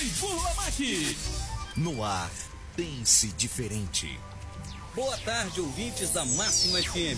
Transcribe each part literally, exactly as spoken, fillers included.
Rui Burlamac. No ar, pense diferente. Boa tarde, ouvintes da Máxima F M.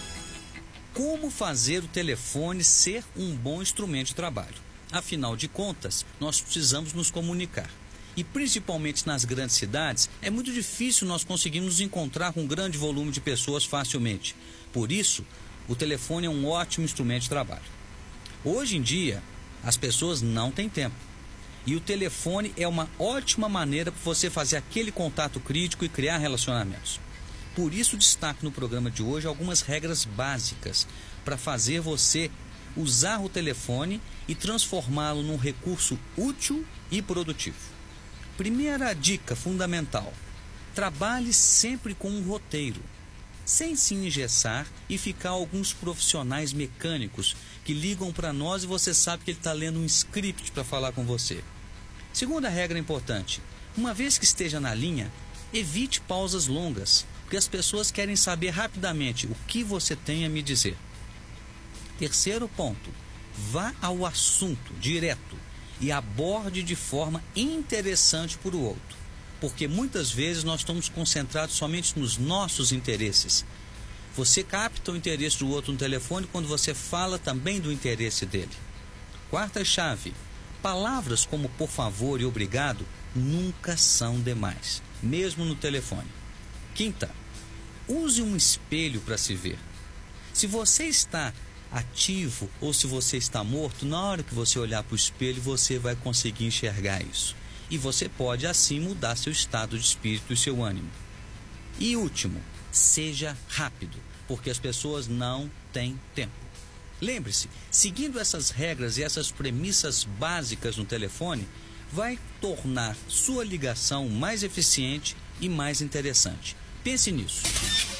Como fazer o telefone ser um bom instrumento de trabalho? Afinal de contas, nós precisamos nos comunicar. E principalmente nas grandes cidades, é muito difícil nós conseguirmos nos encontrar com um grande volume de pessoas facilmente. Por isso, o telefone é um ótimo instrumento de trabalho. Hoje em dia, as pessoas não têm tempo. E o telefone é uma ótima maneira para você fazer aquele contato crítico e criar relacionamentos. Por isso, destaco no programa de hoje algumas regras básicas para fazer você usar o telefone e transformá-lo num recurso útil e produtivo. Primeira dica fundamental: trabalhe sempre com um roteiro, sem se engessar e ficar alguns profissionais mecânicos que ligam para nós e você sabe que ele está lendo um script para falar com você. Segunda regra importante: uma vez que esteja na linha, evite pausas longas, porque as pessoas querem saber rapidamente o que você tem a me dizer. Terceiro ponto: vá ao assunto direto e aborde de forma interessante para o outro, porque muitas vezes nós estamos concentrados somente nos nossos interesses. Você capta o interesse do outro no telefone quando você fala também do interesse dele. Quarta chave: palavras como por favor e obrigado nunca são demais, mesmo no telefone. Quinta: use um espelho para se ver. Se você está ativo ou se você está morto, na hora que você olhar para o espelho, você vai conseguir enxergar isso. E você pode assim mudar seu estado de espírito e seu ânimo. E último: seja rápido, porque as pessoas não têm tempo. Lembre-se, seguindo essas regras e essas premissas básicas no telefone, vai tornar sua ligação mais eficiente e mais interessante. Pense nisso.